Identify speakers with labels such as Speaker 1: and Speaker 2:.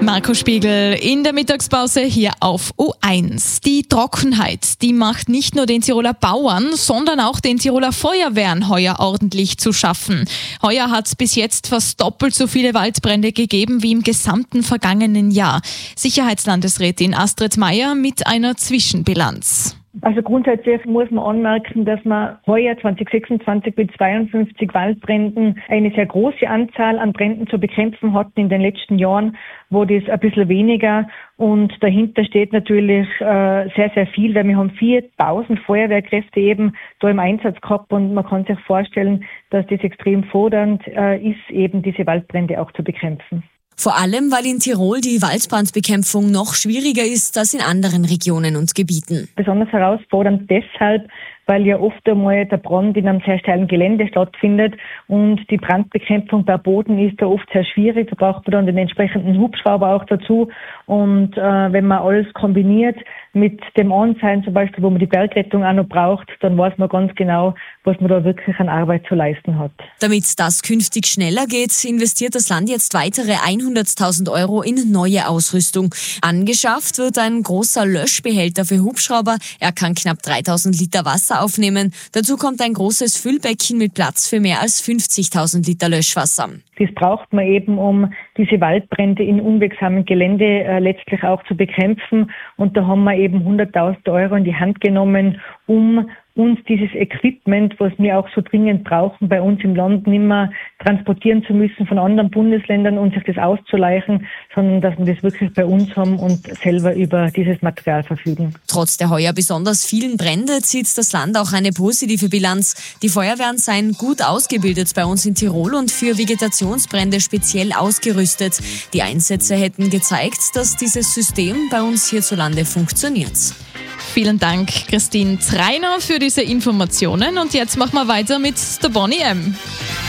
Speaker 1: Marco Spiegel in der Mittagspause hier auf O1. Die Trockenheit, die macht nicht nur den Tiroler Bauern, sondern auch den Tiroler Feuerwehren heuer ordentlich zu schaffen. Heuer hat es bis jetzt fast doppelt so viele Waldbrände gegeben wie im gesamten vergangenen Jahr. Sicherheitslandesrätin Astrid Meier mit einer Zwischenbilanz.
Speaker 2: Also grundsätzlich muss man anmerken, dass man heuer 2026 mit 52 Waldbränden eine sehr große Anzahl an Bränden zu bekämpfen hatten. In den letzten Jahren wurde es ein bisschen weniger und dahinter steht natürlich sehr, sehr viel, weil wir haben 4000 Feuerwehrkräfte eben da im Einsatz gehabt und man kann sich vorstellen, dass das extrem fordernd ist, eben diese Waldbrände auch zu bekämpfen.
Speaker 3: Vor allem, weil in Tirol die Waldbrandbekämpfung noch schwieriger ist als in anderen Regionen und Gebieten.
Speaker 2: Besonders herausfordernd deshalb, weil ja oft einmal der Brand in einem sehr steilen Gelände stattfindet und die Brandbekämpfung bei Boden ist da oft sehr schwierig. Da braucht man dann den entsprechenden Hubschrauber auch dazu. Und wenn man alles kombiniert mit dem Onseilen zum Beispiel, wo man die Bergrettung auch noch braucht, dann weiß man ganz genau, was man da wirklich an Arbeit zu leisten hat.
Speaker 3: Damit das künftig schneller geht, investiert das Land jetzt weitere 100.000 Euro in neue Ausrüstung. Angeschafft wird ein großer Löschbehälter für Hubschrauber. Er kann knapp 3.000 Liter Wasser aufnehmen. Dazu kommt ein großes Füllbecken mit Platz für mehr als 50.000 Liter Löschwasser.
Speaker 2: Das braucht man eben, um diese Waldbrände in unwegsamen Gelände letztlich auch zu bekämpfen. Und da haben wir eben 100.000 Euro in die Hand genommen, um uns dieses Equipment, was wir auch so dringend brauchen, bei uns im Land nicht mehr transportieren zu müssen von anderen Bundesländern und sich das auszuleihen, sondern dass wir das wirklich bei uns haben und selber über dieses Material verfügen.
Speaker 3: Trotz der heuer besonders vielen Brände zieht das Land auch eine positive Bilanz. Die Feuerwehren seien gut ausgebildet bei uns in Tirol und für Vegetationsbrände speziell ausgerüstet. Die Einsätze hätten gezeigt, dass dieses System bei uns hierzulande funktioniert.
Speaker 1: Vielen Dank, Christine Treiner, für diese Informationen. Und jetzt machen wir weiter mit der Bonnie M.